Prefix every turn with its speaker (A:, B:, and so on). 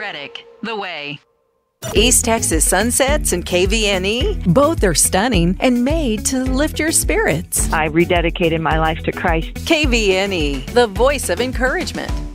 A: Reddick, The Way.
B: East Texas Sunsets and KVNE, both are stunning and made to lift your spirits.
C: I rededicated my life to Christ.
B: KVNE, the voice of encouragement.